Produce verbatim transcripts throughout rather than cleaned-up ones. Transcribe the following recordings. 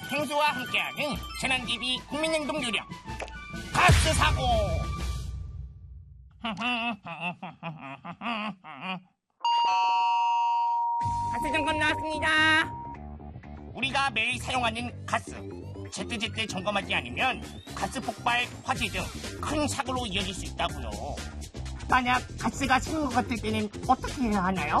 펭수와 함께하는 재난대비 국민행동 요령 가스 사고. 가스 점검 나왔습니다. 우리가 매일 사용하는 가스 제때제때 점검하지 않으면 가스 폭발, 화재 등 큰 사고로 이어질 수 있다고요. 만약 가스가 새는 것 같을 때는 어떻게 해야 하나요?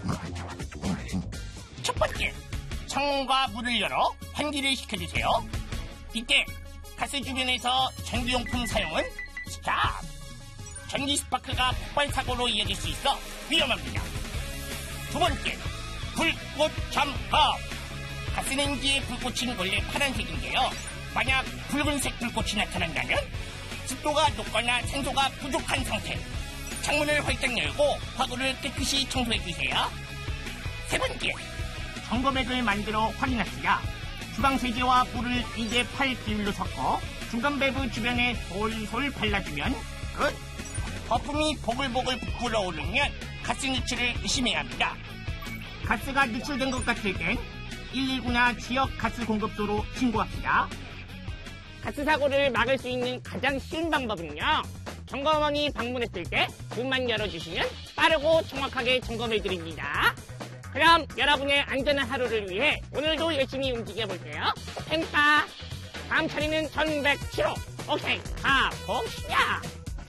첫 번째, 창문과 문을 열어 환기를 시켜주세요. 이때 가스 주변에서 전기용품 사용은 스탑! 전기 스파크가 폭발 사고로 이어질 수 있어 위험합니다. 두 번째, 불꽃 점검. 가스레인지의 불꽃은 원래 파란색인데요. 만약 붉은색 불꽃이 나타난다면 습도가 높거나 산소가 부족한 상태. 창문을 활짝 열고 화구를 깨끗이 청소해주세요. 세 번째, 점검액을 만들어 확인합시다. 주방세제와 물을 이 대 팔 비율로 섞어 중간 밸브 주변에 솔솔 발라주면 끝! 거품이 보글보글 불어오르면 가스 누출을 의심해야 합니다. 가스가 누출된 것 같을 땐 일일구나 지역 가스 공급소로 신고합시다. 가스 사고를 막을 수 있는 가장 쉬운 방법은요, 점검원이 방문했을 때 문만 열어주시면 빠르고 정확하게 점검해드립니다. 그럼 여러분의 안전한 하루를 위해 오늘도 열심히 움직여볼게요. 팽빠! 다음 차례는 천백칠 호. 오케이, 가봅시다.